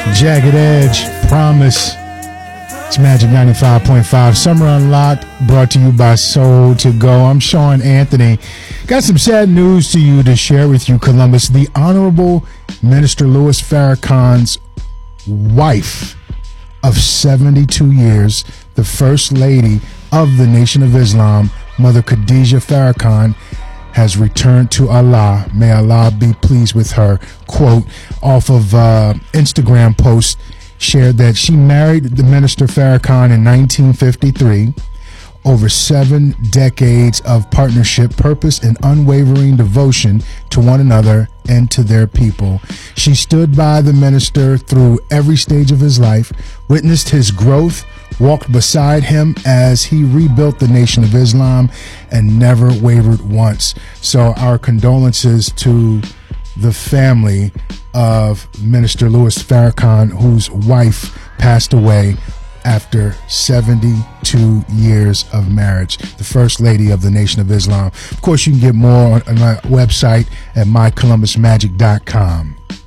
Jagged Edge, Promise. It's Magic 95.5. Summer Unlocked, brought to you by Soul to Go. I'm Sean Anthony. Got some sad news to you to share with you, Columbus. The Honorable Minister Louis Farrakhan's wife of 72 years, the First Lady of the Nation of Islam, Mother Khadija Farrakhan, has returned to Allah. May Allah be pleased with her. Quote off of Instagram post shared that she married the Minister Farrakhan in 1953. Over 7 decades of partnership, purpose, and unwavering devotion to one another and to their people. She stood by the minister through every stage of his life, witnessed his growth, walked beside him as he rebuilt the Nation of Islam, and never wavered once. So our condolences to the family of Minister Louis Farrakhan, whose wife passed away after 72 years of marriage, the First Lady of the Nation of Islam. Of course, you can get more on my website at mycolumbusmagic.com.